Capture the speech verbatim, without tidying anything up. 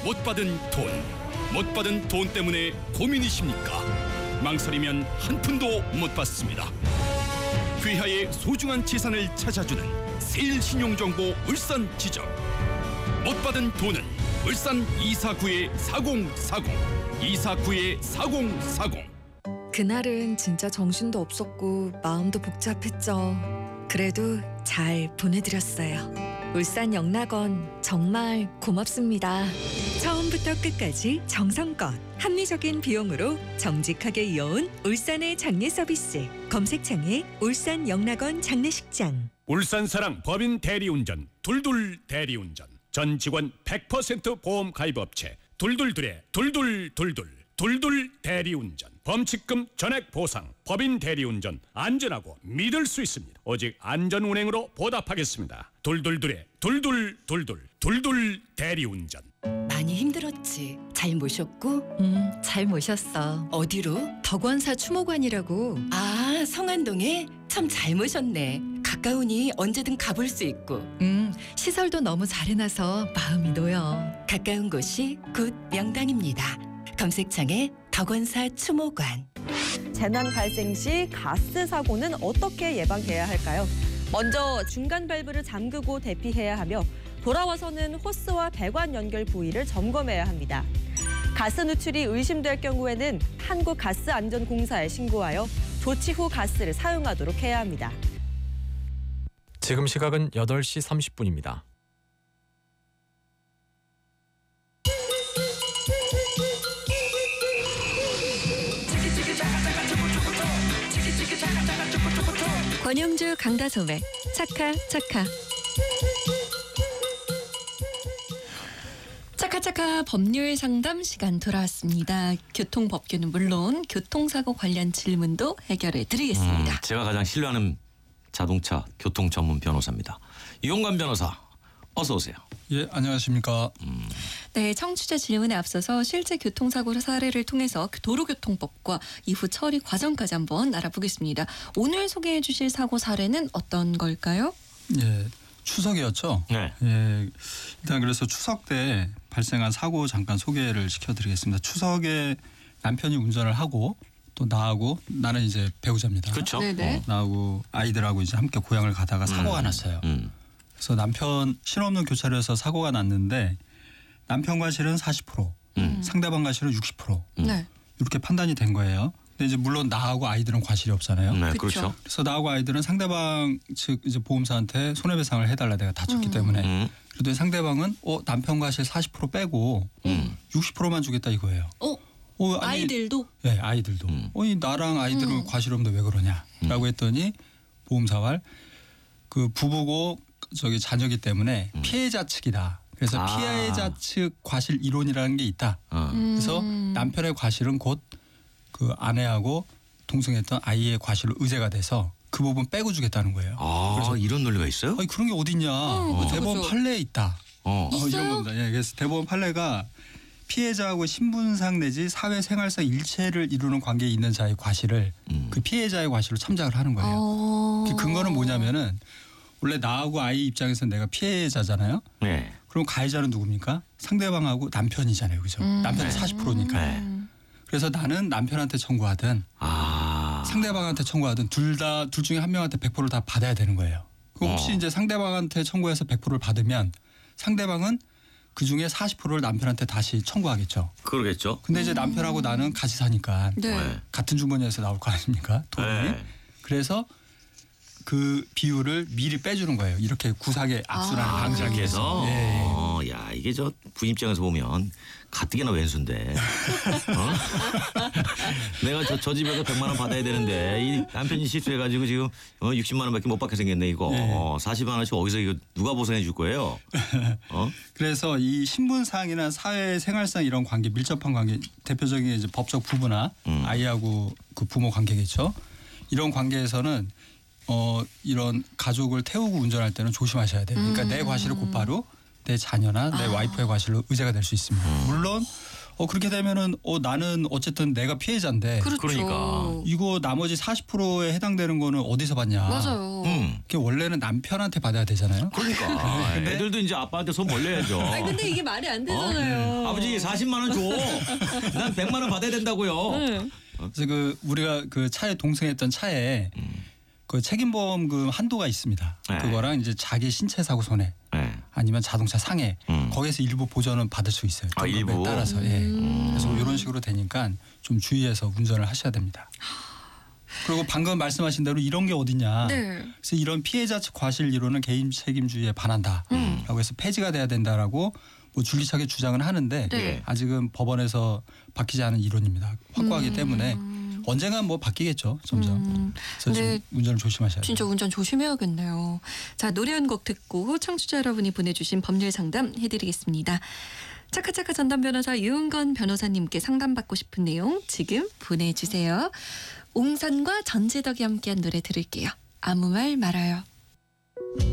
못 받은 돈, 못 받은 돈 때문에 고민이십니까? 망설이면 한 푼도 못 받습니다. 귀하의 소중한 재산을 찾아주는 세일신용정보 울산지점. 못 받은 돈은 울산 이사구 사공사공 이사구 사공사공. 그날은 진짜 정신도 없었고 마음도 복잡했죠. 그래도 잘 보내드렸어요. 울산 영락원 정말 고맙습니다. 처음부터 끝까지 정성껏 합리적인 비용으로 정직하게 이어온 울산의 장례 서비스. 검색창에 울산 영락원 장례식장. 울산사랑 법인 대리운전 둘둘 대리운전. 전 직원 백 퍼센트 보험 가입업체 둘둘둘의 둘둘둘둘 둘둘 대리운전. 범칙금 전액 보상. 법인 대리운전 안전하고 믿을 수 있습니다. 오직 안전운행으로 보답하겠습니다. 둘둘둘의 둘둘둘둘 둘둘 대리운전. 많이 힘들었지? 잘 모셨고? 음, 잘 모셨어. 어디로? 덕원사 추모관이라고. 아, 성안동에? 참 잘 모셨네. 가까우니 언제든 가볼 수 있고. 음, 시설도 너무 잘 해놔서 마음이 놓여. 가까운 곳이 곧 명당입니다. 검색창에 덕원사 추모관. 재난 발생 시 가스 사고는 어떻게 예방해야 할까요? 먼저 중간 밸브를 잠그고 대피해야 하며 돌아와서는 호스와 배관 연결 부위를 점검해야 합니다. 가스 누출이 의심될 경우에는 한국가스안전공사에 신고하여 조치 후 가스를 사용하도록 해야 합니다. 지금 시각은 여덟 시 삼십 분입니다. 권영주 강다솜의 차카 차카. 차카차카 법률 상담 시간 돌아왔습니다. 교통법규는 물론 교통사고 관련 질문도 해결해 드리겠습니다. 음, 제가 가장 신뢰하는 자동차 교통 전문 변호사입니다. 이용관 변호사, 어서 오세요. 예, 안녕하십니까. 음. 네, 청취자 질문에 앞서서 실제 교통사고 사례를 통해서 도로교통법과 이후 처리 과정까지 한번 알아보겠습니다. 오늘 소개해 주실 사고 사례는 어떤 걸까요? 예, 추석이었죠. 네. 예, 일단 그래서 추석 때 발생한 사고 잠깐 소개를 시켜드리겠습니다. 추석에 남편이 운전을 하고 또 나하고 나는 이제 배우자입니다. 그렇죠. 네네. 어, 나하고 아이들하고 이제 함께 고향을 가다가 사고가 음. 났어요. 음. 그래서 남편 신없는 교차로에서 사고가 났는데 남편 과실은 사십 퍼센트, 음. 상대방 과실은 육십 퍼센트 음. 네. 이렇게 판단이 된 거예요. 근데 이제 물론 나하고 아이들은 과실이 없잖아요. 네, 그쵸. 그렇죠. 그래서 나하고 아이들은 상대방 측 이제 보험사한테 손해배상을 해달라, 내가 다쳤기 음. 때문에. 음. 그래도 상대방은 어 남편 과실 사십 퍼센트 빼고 음. 육십 퍼센트만 주겠다 이거예요. 어, 어, 아니, 아이들도? 네, 아이들도. 음. 어이 나랑 아이들은 음. 과실 없는데 왜 그러냐라고 음. 했더니 보험사가 그 부부고 저기 자녀기 때문에 음. 피해자 측이다. 그래서 아. 피해자 측 과실 이론이라는 게 있다. 어. 그래서 음. 남편의 과실은 곧 그 아내하고 동승했던 아이의 과실로 의제가 돼서 그 부분 빼고 주겠다는 거예요. 아, 그래서 이런 논리가 있어요? 아니 그런 게 어딨냐. 어, 그 그쵸, 대법원 그쵸. 판례에 있다. 어. 어, 이런 있어요? 겁니다. 예, 그래서 대법원 판례가 피해자하고 신분상 내지 사회생활상 일체를 이루는 관계에 있는 자의 과실을 음. 그 피해자의 과실로 참작을 하는 거예요. 어... 그 근거는 뭐냐면은 원래 나하고 아이 입장에서 내가 피해자잖아요. 네. 그럼 가해자는 누굽니까? 상대방하고 남편이잖아요. 그죠? 음. 남편이 네. 사십 퍼센트니까. 네. 그래서 나는 남편한테 청구하든 아. 상대방한테 청구하든 둘 다 둘 중에 한 명한테 백 퍼센트를 다 받아야 되는 거예요. 그 혹시 어. 이제 상대방한테 청구해서 백 퍼센트를 받으면 상대방은 그 중에 사십 퍼센트를 남편한테 다시 청구하겠죠. 그러겠죠. 근데 이제 남편하고 나는 같이 사니까 네. 네. 같은 주머니에서 나올 거 아닙니까? 돈이. 네. 그래서 그 비율을 미리 빼주는 거예요. 이렇게 구삭의 악순환을 아. 방지하기 위해서. 그래서 예, 예. 어, 야 이게 저 부인 입장에서 보면 가뜩이나 왼수인데 어? 내가 저, 저 집에서 백만 원 받아야 되는데 이 남편이 실수해가지고 지금 어, 육십만 원밖에 못 받게 생겼네 이거. 예. 어, 사십만 원씩 어디서 이거 누가 보상해 줄 거예요? 어? 그래서 이 신분상이나 사회생활상 이런 관계, 밀접한 관계, 대표적인 이제 법적 부부나 음. 아이하고 그 부모 관계겠죠. 이런 관계에서는 어 이런 가족을 태우고 운전할 때는 조심하셔야 돼요. 그러니까 음. 내 과실을 곧바로 내 자녀나 내 아. 와이프의 과실로 의제가 될 수 있습니다. 음. 물론 어 그렇게 되면은 어 나는 어쨌든 내가 피해자인데 그렇죠. 그러니까. 이거 나머지 사십 퍼센트에 해당되는 거는 어디서 받냐? 맞아요. 음. 그게 원래는 남편한테 받아야 되잖아요. 그러니까 근데- 애들도 이제 아빠한테 손 벌려야죠. 아니 근데 이게 말이 안 되잖아요. 아버지 사십만 원 줘. 난 백만 원 받아야 된다고요. 네. 그래서 그 우리가 그 차에 동승했던 차에 그 책임보험금 한도가 있습니다. 네. 그거랑 이제 자기 신체 사고 손해 네. 아니면 자동차 상해 음. 거기에서 일부 보전은 받을 수 있어요. 아, 등급에 일부? 따라서 예. 그래서 이런 식으로 되니까 좀 주의해서 운전을 하셔야 됩니다. 그리고 방금 말씀하신 대로 이런 게 어디냐. 네. 그래서 이런 피해자 측 과실 이론은 개인 책임주의에 반한다라고 해서 폐지가 돼야 된다라고 뭐 줄기차게 주장은 하는데 네. 아직은 법원에서 바뀌지 않은 이론입니다. 확고하기 때문에 언젠간 뭐 바뀌겠죠. 점점. 음. 그래서 네. 좀 운전을 조심하셔야 돼요. 진짜 운전 조심해야겠네요. 자, 노래 한 곡 듣고 청취자 여러분이 보내주신 법률 상담 해드리겠습니다. 차카차카 전담 변호사 유은건 변호사님께 상담받고 싶은 내용 지금 보내주세요. 옹산과 전재덕이 함께한 노래 들을게요. 아무 말 말아요.